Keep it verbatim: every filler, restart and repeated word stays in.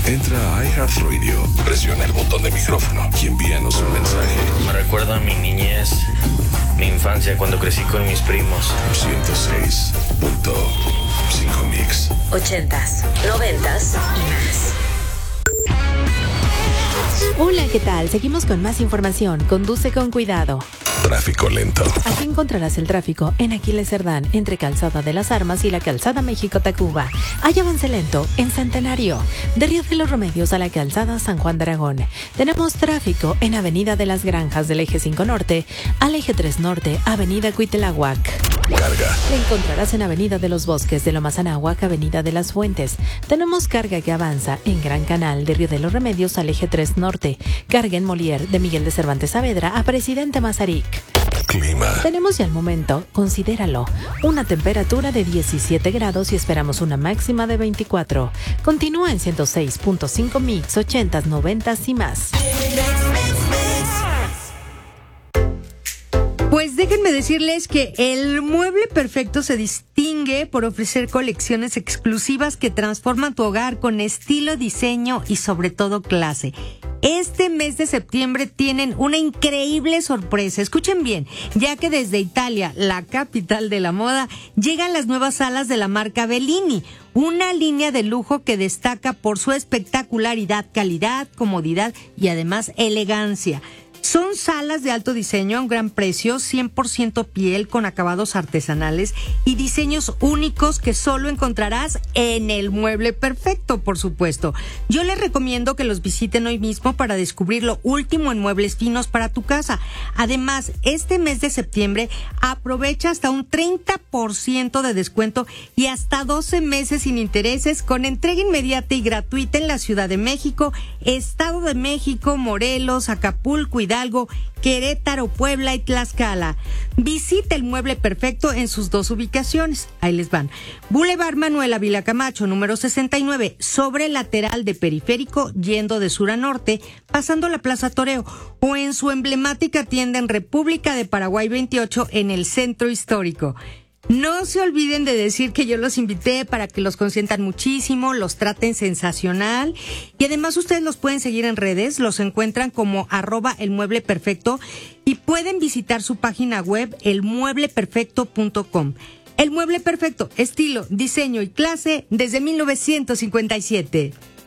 Entra a iHeartRadio, presiona el botón de micrófono y envíanos un mensaje. Me recuerda a mi niñez, mi infancia cuando crecí con mis primos. ciento seis punto cinco Mix. Ochentas, noventas y más. Hola, ¿qué tal? Seguimos con más información. Conduce con cuidado. Tráfico lento. Aquí encontrarás el tráfico en Aquiles Cerdán, entre Calzada de las Armas y la Calzada México-Tacuba. Hay avance lento en Centenario, de Río de los Remedios a la Calzada San Juan de Aragón. Tenemos tráfico en Avenida de las Granjas del Eje cinco Norte al Eje tres Norte, Avenida Cuitláhuac. Carga. La encontrarás en Avenida de los Bosques de Lomas Anáhuac, Avenida de las Fuentes. Tenemos carga que avanza en Gran Canal, de Río de los Remedios al Eje tres Norte. Carga en Molière, de Miguel de Cervantes Saavedra a Presidente Mazarik. Clima. Tenemos ya al momento, considéralo, una temperatura de diecisiete grados y esperamos una máxima de veinticuatro. Continúa en ciento seis punto cinco Mix, ochentas, noventas y más. Pues déjenme decirles que el Mueble Perfecto se distingue por ofrecer colecciones exclusivas que transforman tu hogar con estilo, diseño y sobre todo clase. Este mes de septiembre tienen una increíble sorpresa. Escuchen bien, ya que desde Italia, la capital de la moda, llegan las nuevas salas de la marca Bellini, una línea de lujo que destaca por su espectacularidad, calidad, comodidad y además elegancia. Son salas de alto diseño a un gran precio, cien por ciento piel con acabados artesanales y diseños únicos que solo encontrarás en el Mueble Perfecto, por supuesto. Yo les recomiendo que los visiten hoy mismo para descubrir lo último en muebles finos para tu casa. Además, este mes de septiembre aprovecha hasta un treinta por ciento de descuento y hasta doce meses sin intereses con entrega inmediata y gratuita en la Ciudad de México, Estado de México, Morelos, Acapulco, Hidalgo, Querétaro, Puebla y Tlaxcala. Visita el Mueble Perfecto en sus dos ubicaciones. Ahí les van. Boulevard Manuel Ávila Camacho, número sesenta y nueve, sobre el lateral de Periférico, yendo de sur a norte, pasando la Plaza Toreo, o en su emblemática tienda en República de Paraguay veintiocho, en el Centro Histórico. No se olviden de decir que yo los invité para que los consientan muchísimo, los traten sensacional y además ustedes los pueden seguir en redes, los encuentran como arroba el mueble perfecto y pueden visitar su página web el mueble perfecto punto com. El Mueble Perfecto, estilo, diseño y clase desde mil novecientos cincuenta y siete.